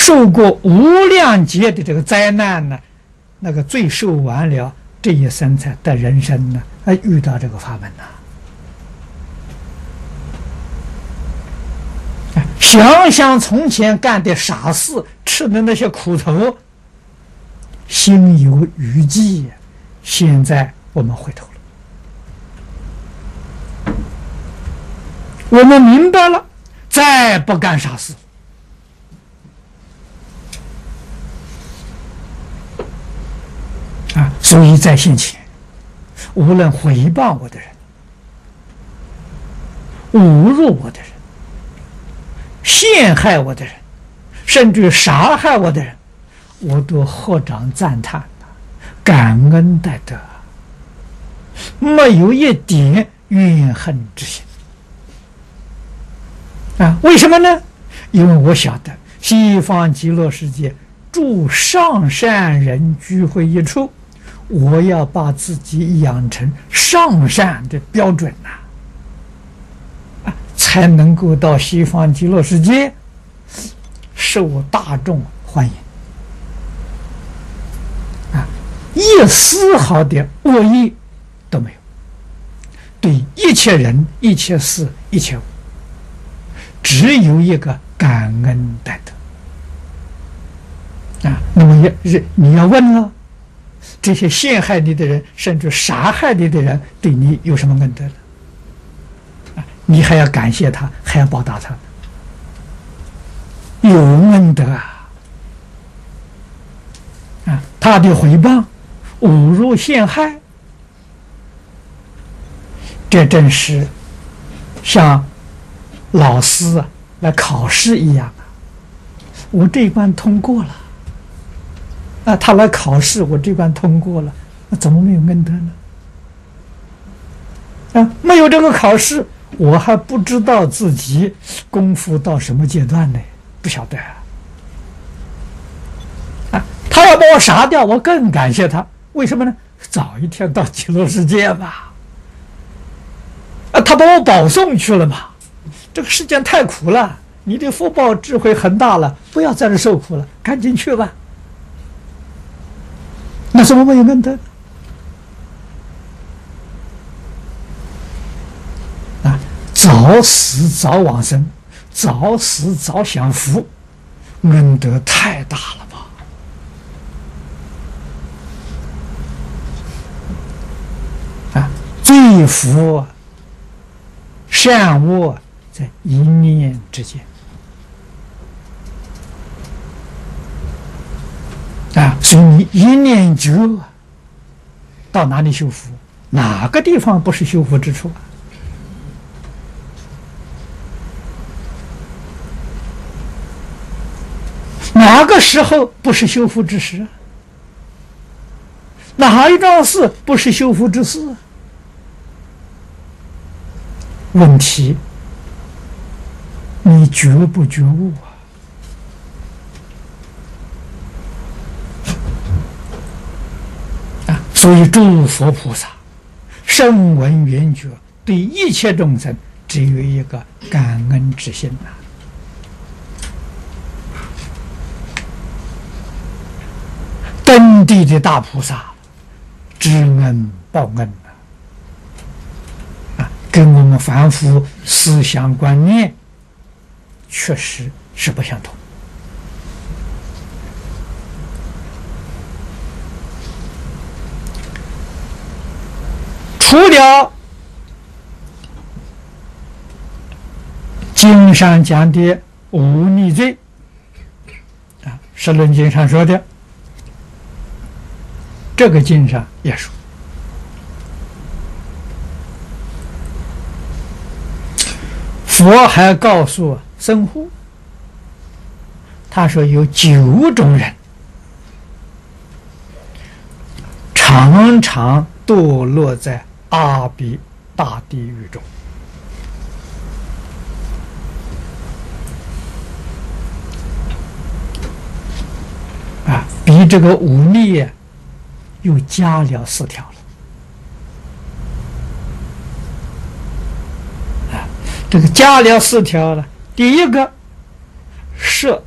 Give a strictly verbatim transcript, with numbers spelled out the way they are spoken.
受过无量劫的这个灾难呢，那个罪受完了，这一生才得人生呢，啊，遇到这个法门呐。想想从前干的傻事，吃的那些苦头，心有余悸。现在我们回头了，我们明白了，再不干傻事。啊，所以在现前，无论诽谤我的人、侮辱我的人、陷害我的人，甚至杀害我的人，我都合掌赞叹，感恩戴德，没有一点怨恨之心。啊，为什么呢？因为我晓得西方极乐世界诸上善人聚会一处，我要把自己养成上善的标准呐、啊，才能够到西方极乐世界受大众欢迎。啊，一丝毫的恶意都没有，对一切人、一切事、一切物，只有一个感恩戴德。啊，那么也你要问了，这些陷害你的人，甚至杀害你的人，对你有什么恩德呢？啊，你还要感谢他，还要报答他，有恩德啊！啊，他的诽谤、侮辱、陷害，这正是像老师啊来考试一样啊，我这一关通过了。啊，他来考试，我这关通过了，那怎么没有恩德呢？啊，没有这个考试，我还不知道自己功夫到什么阶段呢，不晓得啊。啊，他要把我杀掉，我更感谢他，为什么呢？早一天到极乐世界吧。啊，他把我保送去了嘛，这个世界太苦了，你的福报智慧很大了，不要在这受苦了，赶紧去吧。那怎么没有恩德呢？啊，早死早往生，早死早享福，恩德太大了吧？啊，罪福善恶在一念之间。啊，所以你一念觉，到哪里修福？哪个地方不是修福之处啊？哪个时候不是修福之时啊？哪一桩事不是修福之事啊？问题，你觉不觉悟啊？所以诸佛菩萨声闻缘觉，对一切众生只有一个感恩之心呐、啊。登地的大菩萨知恩报恩呐、啊，啊，跟我们凡夫思想观念确实是不相同。除了经上讲的无逆罪啊，释论经上说的，这个经上也说，佛还告诉僧护，他说有九种人常常堕落在阿鼻大地狱中。啊，比这个忤逆又加了四条了。啊，这个加了四条了。第一个，设